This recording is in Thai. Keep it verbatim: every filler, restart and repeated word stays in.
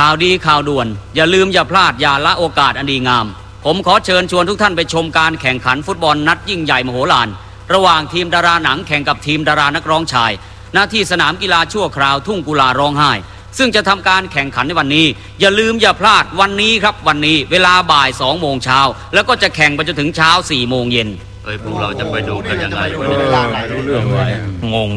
ข่าวดีข่าวด่วนอย่าลืมอย่าพลาดอย่าละโอกาสอันดีงามผมขอเชิญชวนทุกท่านไปชมการแข่งขันฟุตบอลนัดยิ่งใหญ่มโหฬารระหว่างทีมดาราหนังแข่งกับทีมดารานักร้องชายณที่สนามกีฬาชั่วคราวทุ่งกุลาร้องไห้ซึ่งจะทำการแข่งขันในวันนี้อย่าลืมอย่าพลาดวันนี้ครับวันนี้เวลาบ่ายสองโมงเช้าแล้วก็จะแข่งไปจนถึงเช้าสี่โมงเย็นเอ้ยพวกเราจะไปดูกันยังไงไม่ได้รู้เรื่องเลยงง